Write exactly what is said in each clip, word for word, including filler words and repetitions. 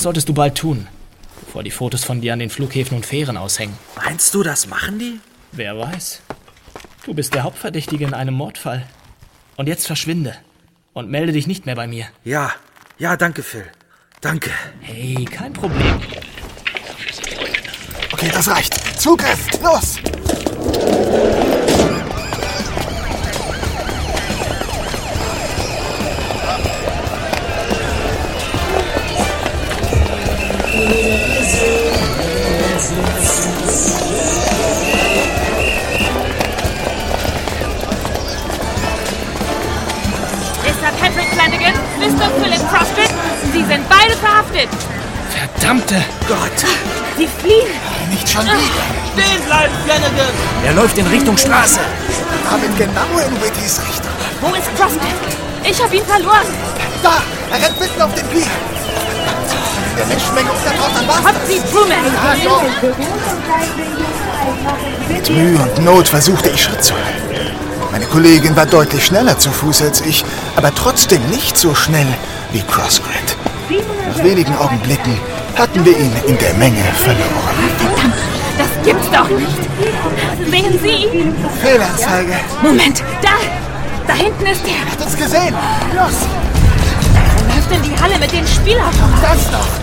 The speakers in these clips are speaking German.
Das solltest du bald tun, bevor die Fotos von dir an den Flughäfen und Fähren aushängen. Meinst du, das machen die? Wer weiß. Du bist der Hauptverdächtige in einem Mordfall. Und jetzt verschwinde und melde dich nicht mehr bei mir. Ja, ja, danke, Phil. Danke. Hey, kein Problem. Okay, das reicht. Zugriff, los! Mister Patrick Flanagan, Mister Philip Crossgrid, Sie sind beide verhaftet. Verdammte Gott! Sie fliehen. Nicht schon wieder. Stehen bleiben, Flanagan! Er läuft in Richtung Straße. Damit genau in Whittys Richtung. Wo ist Crossgrid? Ich habe ihn verloren. Da, er rennt mitten auf den Flieger. In der Menschenmenge untertaucht, dann war's Habt das. Sie Truman? Ja, schon. Mit Mühe und Not versuchte ich Schritt zu halten. Meine Kollegin war deutlich schneller zu Fuß als ich, aber trotzdem nicht so schnell wie Crossgrid. Nach wenigen Augenblicken hatten wir ihn in der Menge verloren. Verdammt, das gibt's doch nicht. Sehen Sie? Fehlanzeige. Moment, da! Da hinten ist er. Hat uns gesehen. Los, Er läuft in die Halle mit den Spielern. das noch.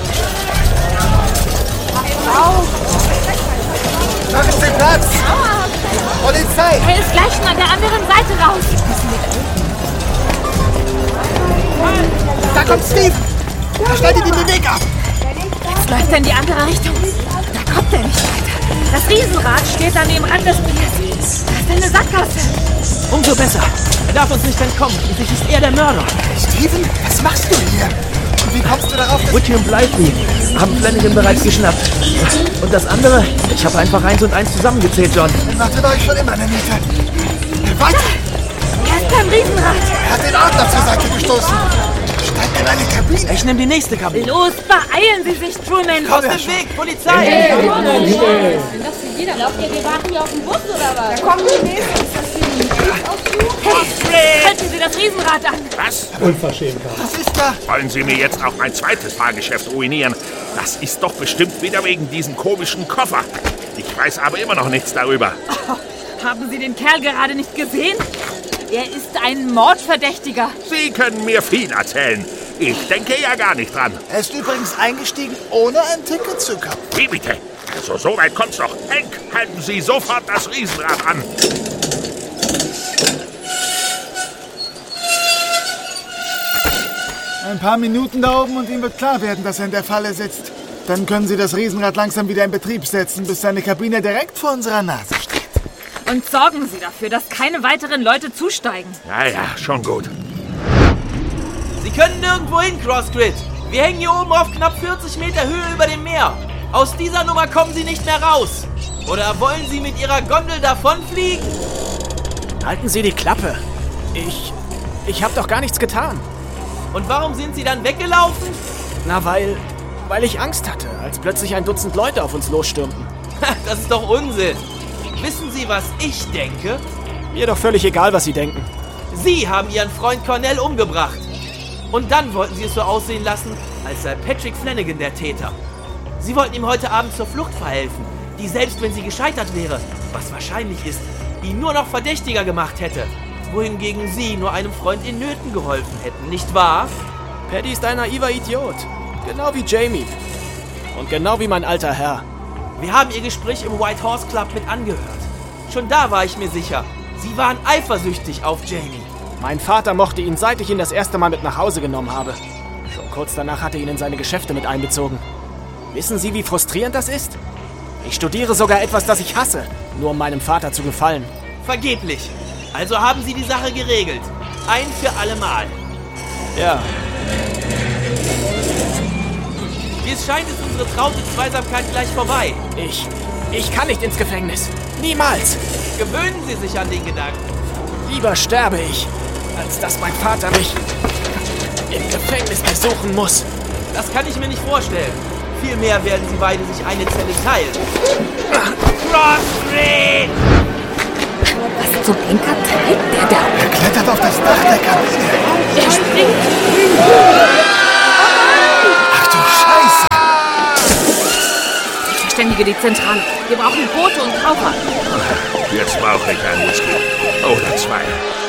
Da ist der Platz. Polizei. Er ist gleich schon an der anderen Seite raus. Da kommt Steve. Er schneidet ihm den Weg ab. Jetzt läuft er in die andere Richtung. Da kommt er nicht weiter. Das Riesenrad steht an dem Rand des Piers. Da ist eine Sackgasse. Umso besser. Er darf uns nicht entkommen. Schließlich ist er der Mörder. Steven, was machst du hier? Und wie kommst du darauf, dass... Whitty und Blythe haben Flanagan bereits geschnappt. Und das andere? Ich habe einfach eins und eins zusammengezählt, John. Er wartet euch schon immer eine Miete. Weiter! Er ist beim Riesenrad. Er hat den Adler zur Seite gestoßen. Steigt in eine Kabine. Ich nehme die nächste Kabine. Los, beeilen Sie sich, Truman. Aus dem Weg, Polizei! Glaubt ihr, wir warten hier auf den Bus oder was? Da kommen die nächsten. Ist das hier ein Hey, halten Sie das Riesenrad an. Was? Was ist da? Wollen Sie mir jetzt auch mein zweites Fahrgeschäft ruinieren? Das ist doch bestimmt wieder wegen diesem komischen Koffer. Ich weiß aber immer noch nichts darüber. Oh, haben Sie den Kerl gerade nicht gesehen? Er ist ein Mordverdächtiger. Sie können mir viel erzählen. Ich denke ja gar nicht dran. Er ist übrigens eingestiegen, ohne ein Ticket zu kaufen. Wie bitte? Also so weit kommt's doch. Hank, halten Sie sofort das Riesenrad an. Ein paar Minuten da oben und ihm wird klar werden, dass er in der Falle sitzt. Dann können Sie das Riesenrad langsam wieder in Betrieb setzen, bis seine Kabine direkt vor unserer Nase steht. Und sorgen Sie dafür, dass keine weiteren Leute zusteigen. Ja, ja, schon gut. Sie können nirgendwo hin, Crossgrid. Wir hängen hier oben auf knapp vierzig Meter Höhe über dem Meer. Aus dieser Nummer kommen Sie nicht mehr raus. Oder wollen Sie mit Ihrer Gondel davonfliegen? Halten Sie die Klappe. Ich... ich hab doch gar nichts getan. Und warum sind Sie dann weggelaufen? Na, weil... weil ich Angst hatte, als plötzlich ein Dutzend Leute auf uns losstürmten. Das ist doch Unsinn. Wissen Sie, was ich denke? Mir doch völlig egal, was Sie denken. Sie haben Ihren Freund Cornell umgebracht. Und dann wollten Sie es so aussehen lassen, als sei Patrick Flanagan der Täter. Sie wollten ihm heute Abend zur Flucht verhelfen, die selbst wenn sie gescheitert wäre, was wahrscheinlich ist, ihn nur noch verdächtiger gemacht hätte. Wohingegen Sie nur einem Freund in Nöten geholfen hätten, nicht wahr? Paddy ist ein naiver Idiot. Genau wie Jamie. Und genau wie mein alter Herr. Wir haben Ihr Gespräch im White Horse Club mit angehört. Schon da war ich mir sicher, Sie waren eifersüchtig auf Jamie. Mein Vater mochte ihn, seit ich ihn das erste Mal mit nach Hause genommen habe. Schon kurz danach hat er ihn in seine Geschäfte mit einbezogen. Wissen Sie, wie frustrierend das ist? Ich studiere sogar etwas, das ich hasse, nur um meinem Vater zu gefallen. Vergeblich. Also haben Sie die Sache geregelt. Ein für alle Mal. Ja. Wie es scheint, ist unsere traute Zweisamkeit gleich vorbei. Ich... ich kann nicht ins Gefängnis. Niemals. Gewöhnen Sie sich an den Gedanken. Lieber sterbe ich, als dass mein Vater mich im Gefängnis besuchen muss. Das kann ich mir nicht vorstellen. Vielmehr werden Sie beide sich eine Zelle teilen. Crossgrid! Was zum Henker treibt der da? Er klettert auf das Dach der Kabine. Er springt. Ach du Scheiße! Bestätige die Zentrale. Wir brauchen Boote und Taucher. Jetzt brauche ich einen Whisky. Oder zwei.